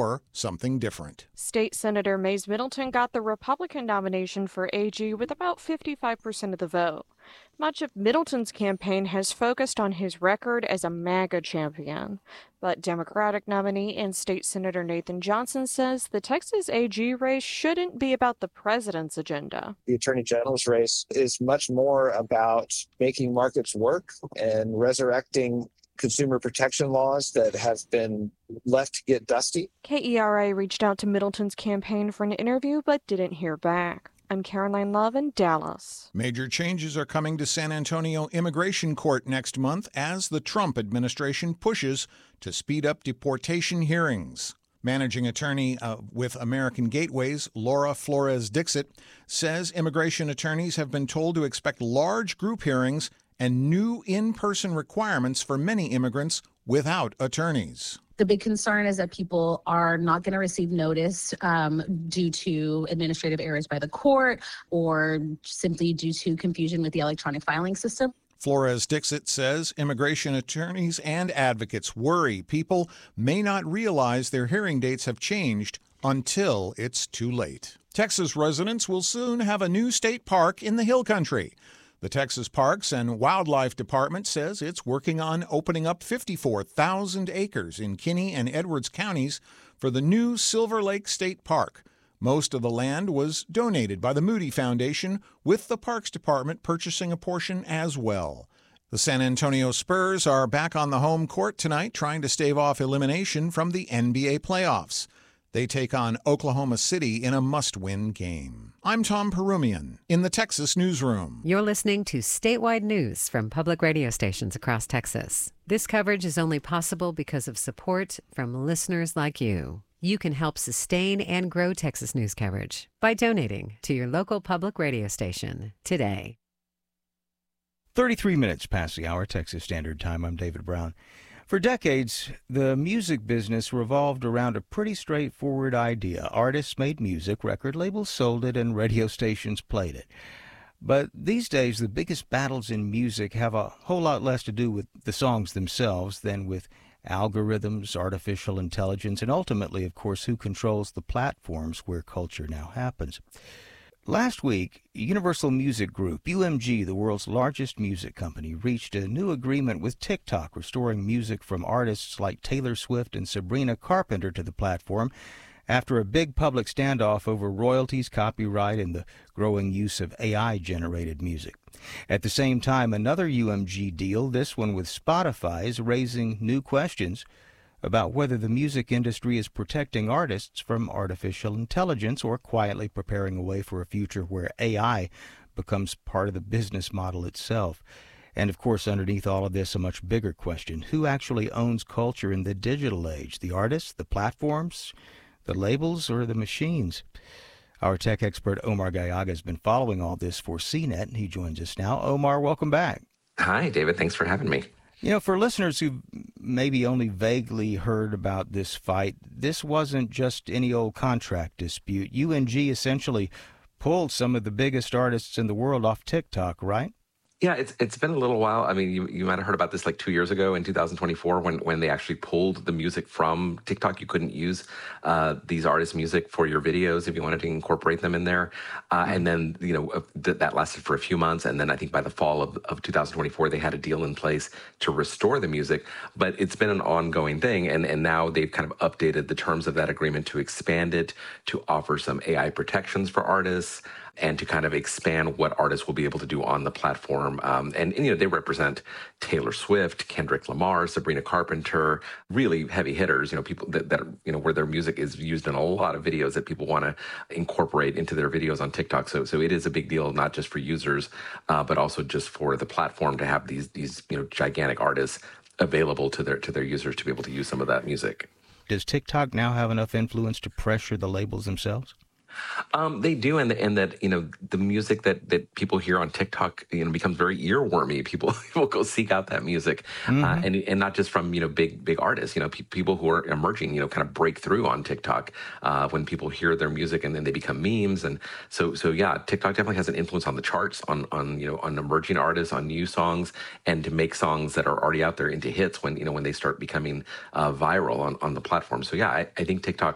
or something different. State Senator Mays Middleton got the Republican nomination for AG with about 55% of the vote. Much of Middleton's campaign has focused on his record as a MAGA champion. But Democratic nominee and State Senator Nathan Johnson says the Texas AG race shouldn't be about the president's agenda. The Attorney General's race is much more about making markets work and resurrecting consumer protection laws that have been left to get dusty. KERA reached out to Middleton's campaign for an interview but didn't hear back. I'm Caroline Love in Dallas. Major changes are coming to San Antonio Immigration Court next month as the Trump administration pushes to speed up deportation hearings. Managing attorney with American Gateways, Laura Flores-Dixit, says immigration attorneys have been told to expect large group hearings and new in-person requirements for many immigrants without attorneys. The big concern is that people are not going to receive notice due to administrative errors by the court or simply due to confusion with the electronic filing system. Flores-Dixit says immigration attorneys and advocates worry people may not realize their hearing dates have changed until it's too late. Texas residents will soon have a new state park in the Hill Country. The Texas Parks and Wildlife Department says it's working on opening up 54,000 acres in Kinney and Edwards counties for the new Silver Lake State Park. Most of the land was donated by the Moody Foundation, with the Parks Department purchasing a portion as well. The San Antonio Spurs are back on the home court tonight, trying to stave off elimination from the NBA playoffs. They take on Oklahoma City in a must-win game. I'm Tom Perumian in the Texas Newsroom. You're listening to statewide news from public radio stations across Texas. This coverage is only possible because of support from listeners like you. You can help sustain and grow Texas news coverage by donating to your local public radio station today. 33 minutes past the hour, Texas Standard Time. I'm David Brown. For decades, the music business revolved around a pretty straightforward idea. Artists made music, record labels sold it, and radio stations played it. But these days, the biggest battles in music have a whole lot less to do with the songs themselves than with algorithms, artificial intelligence, and ultimately, of course, who controls the platforms where culture now happens. Last week, Universal Music Group, UMG, the world's largest music company, reached a new agreement with TikTok, restoring music from artists like Taylor Swift and Sabrina Carpenter to the platform after a big public standoff over royalties, copyright, and the growing use of AI-generated music. At the same time, another UMG deal, this one with Spotify, is raising new questions about whether the music industry is protecting artists from artificial intelligence or quietly preparing a way for a future where AI becomes part of the business model itself. And of course, underneath all of this, a much bigger question: who actually owns culture in the digital age? The artists, the platforms, the labels, or the machines? Our tech expert Omar Gallaga has been following all this for CNET, and he joins us now. Omar, welcome back. Hi, David. Thanks for having me. You know, for listeners who maybe only vaguely heard about this fight, this wasn't just any old contract dispute. UMG essentially pulled some of the biggest artists in the world off TikTok, right? Yeah, it's been a little while. I mean, you might have heard about this like 2 years ago in 2024 when they actually pulled the music from TikTok. You couldn't use these artists' music for your videos if you wanted to incorporate them in there. And then, that lasted for a few months. And then I think by the fall of 2024, they had a deal in place to restore the music. But it's been an ongoing thing. And now they've kind of updated the terms of that agreement to expand it, to offer some AI protections for artists, and to kind of expand what artists will be able to do on the platform. And they represent Taylor Swift, Kendrick Lamar, Sabrina Carpenter, really heavy hitters, people that where their music is used in a lot of videos that people want to incorporate into their videos on TikTok. So it is a big deal, not just for users, but also just for the platform to have these gigantic artists available to their users to be able to use some of that music. Does TikTok now have enough influence to pressure the labels themselves? They do, and that the music that people hear on TikTok becomes very earwormy. People go seek out that music, and not just from big artists. People who are emerging, kind of break through on TikTok when people hear their music, and then they become memes. And so yeah, TikTok definitely has an influence on the charts, on emerging artists, on new songs, and to make songs that are already out there into hits when they start becoming viral on the platform. So yeah, I think TikTok